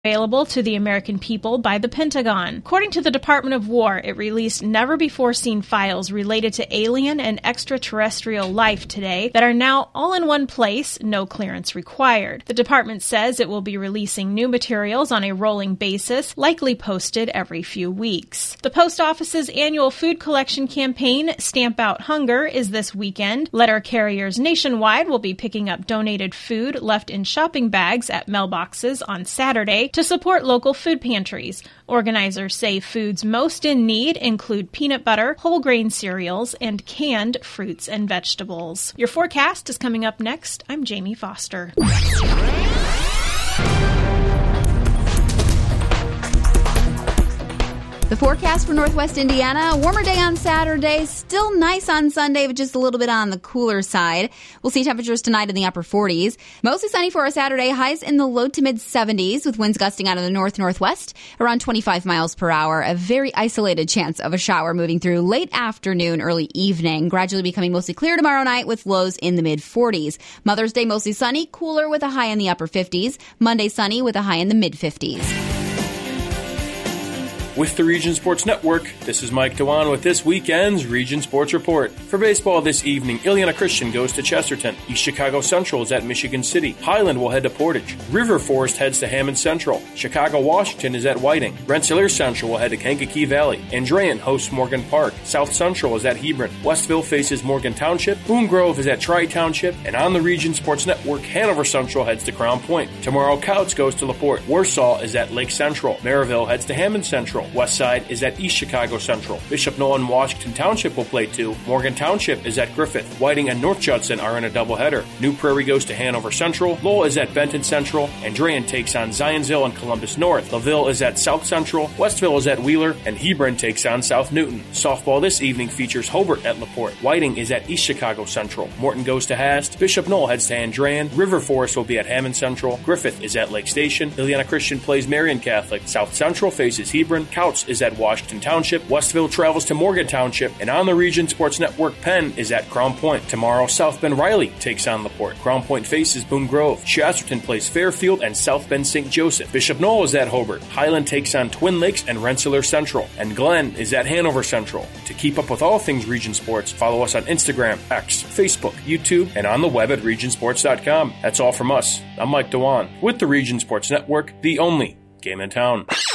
available to the American people by the Pentagon. According to the Department of War, it released never-before-seen files related to alien and extraterrestrial life today that are now all in one place, no clearance required. The department says it will be releasing new materials on a rolling basis, likely posted every few weeks. The Post Office's annual food collection campaign, Stamp Out Hunger, is this weekend. Letter carriers nationwide will be picking up donated food left in shopping bags at mailboxes on Saturday to support local food pantries. Organizers say foods most in need include peanut butter, whole grain cereals, and canned fruits and vegetables. Your forecast is coming up next. I'm Jamie Foster. The forecast for Northwest Indiana, a warmer day on Saturday, still nice on Sunday, but just a little bit on the cooler side. We'll see temperatures tonight in the upper 40s. Mostly sunny for a Saturday, highs in the low to mid 70s with winds gusting out of the north-northwest around 25 miles per hour. A very isolated chance of a shower moving through late afternoon, early evening, gradually becoming mostly clear tomorrow night with lows in the mid 40s. Mother's Day mostly sunny, cooler with a high in the upper 50s. Monday sunny with a high in the mid 50s. With the Region Sports Network, this is Mike Dewan with this weekend's Region Sports Report. For baseball this evening, Ileana Christian goes to Chesterton. East Chicago Central is at Michigan City. Highland will head to Portage. River Forest heads to Hammond Central. Chicago-Washington is at Whiting. Rensselaer Central will head to Kankakee Valley. Andrean hosts Morgan Park. South Central is at Hebron. Westville faces Morgan Township. Boone Grove is at Tri Township. And on the Region Sports Network, Hanover Central heads to Crown Point. Tomorrow, Couts goes to LaPorte. Warsaw is at Lake Central. Maryville heads to Hammond Central. Westside is at East Chicago Central. Bishop Noll and Washington Township will play 2. Morgan Township is at Griffith. Whiting and North Judson are in a doubleheader. New Prairie goes to Hanover Central. Lowell is at Benton Central. Andrean takes on Zionsville and Columbus North. LaVille is at South Central. Westville is at Wheeler. And Hebron takes on South Newton. Softball this evening features Hobart at LaPorte. Whiting is at East Chicago Central. Morton goes to Hast. Bishop Noll heads to Andrean. River Forest will be at Hammond Central. Griffith is at Lake Station. Ileana Christian plays Marion Catholic. South Central faces Hebron. Couts is at Washington Township. Westville travels to Morgan Township. And on the Region Sports Network, Penn is at Crown Point. Tomorrow, South Bend Riley takes on LaPorte. Crown Point faces Boone Grove. Chesterton plays Fairfield and South Bend St. Joseph. Bishop Noll is at Hobart. Highland takes on Twin Lakes and Rensselaer Central. And Glenn is at Hanover Central. To keep up with all things Region Sports, follow us on Instagram, X, Facebook, YouTube, and on the web at regionsports.com. That's all from us. I'm Mike Dewan with the Region Sports Network, the only game in town.